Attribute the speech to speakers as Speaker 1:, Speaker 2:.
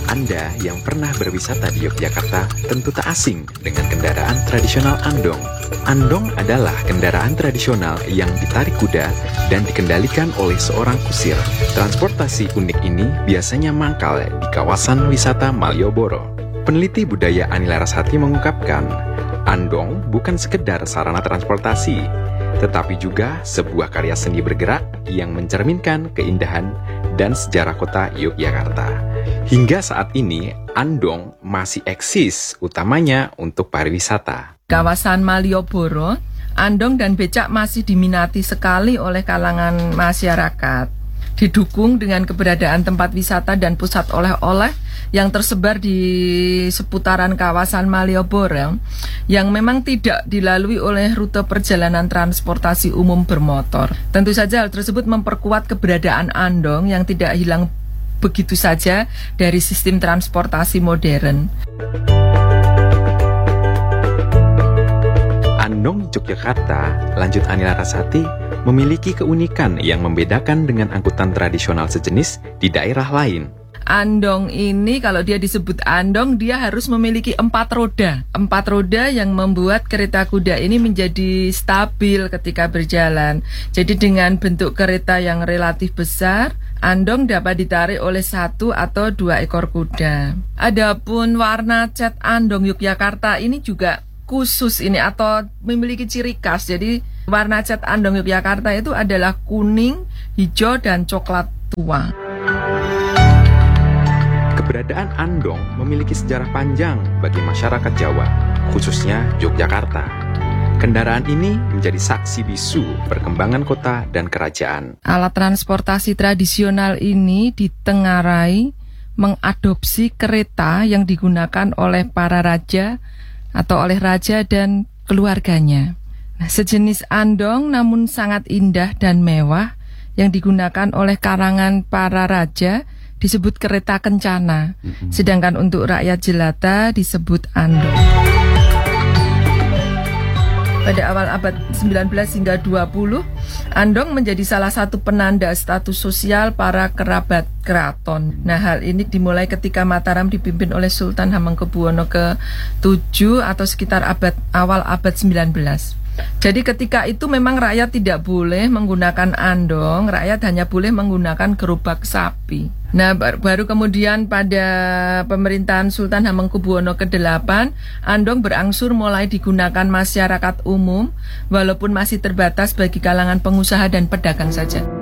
Speaker 1: Anda yang pernah berwisata di Yogyakarta tentu tak asing dengan kendaraan tradisional andong. Andong adalah kendaraan tradisional yang ditarik kuda dan dikendalikan oleh seorang kusir. Transportasi unik ini biasanya mangkal di kawasan wisata Malioboro. Peneliti budaya Ani Larasati mengungkapkan, andong bukan sekedar sarana transportasi, tetapi juga sebuah karya seni bergerak yang mencerminkan keindahan dan sejarah kota Yogyakarta. Hingga saat ini, andong masih eksis, utamanya untuk pariwisata.
Speaker 2: Kawasan Malioboro, andong dan becak masih diminati sekali oleh kalangan masyarakat. Didukung dengan keberadaan tempat wisata dan pusat oleh-oleh yang tersebar di seputaran kawasan Malioboro, yang memang tidak dilalui oleh rute perjalanan transportasi umum bermotor. Tentu saja hal tersebut memperkuat keberadaan andong yang tidak hilang begitu saja dari sistem transportasi modern.
Speaker 1: Andong Yogyakarta, lanjut Ani Larasati, memiliki keunikan yang membedakan dengan angkutan tradisional sejenis di daerah lain.
Speaker 2: Andong ini, kalau dia disebut andong, dia harus memiliki 4 roda. 4 roda yang membuat kereta kuda ini menjadi stabil ketika berjalan. Jadi dengan bentuk kereta yang relatif besar, andong dapat ditarik oleh 1 atau 2 ekor kuda. Adapun warna cat andong Yogyakarta ini juga khusus ini atau memiliki ciri khas. Jadi warna cat andong Yogyakarta itu adalah kuning, hijau, dan coklat tua.
Speaker 1: Keberadaan andong memiliki sejarah panjang bagi masyarakat Jawa, khususnya Yogyakarta. Kendaraan ini menjadi saksi bisu perkembangan kota dan kerajaan.
Speaker 2: Alat transportasi tradisional ini ditengarai mengadopsi kereta yang digunakan oleh para raja atau oleh raja dan keluarganya. Nah, sejenis andong namun sangat indah dan mewah yang digunakan oleh karangan para raja disebut kereta kencana, sedangkan untuk rakyat jelata disebut andong. Pada awal abad 19 hingga 20, andong menjadi salah satu penanda status sosial para kerabat keraton. Nah, hal ini dimulai ketika Mataram dipimpin oleh Sultan Hamengkubuwono ke-7 atau sekitar awal abad 19. Jadi ketika itu memang rakyat tidak boleh menggunakan andong, rakyat hanya boleh menggunakan gerobak sapi. Nah, baru kemudian pada pemerintahan Sultan Hamengkubuwono ke-8, andong berangsur mulai digunakan masyarakat umum, walaupun masih terbatas bagi kalangan pengusaha dan pedagang saja.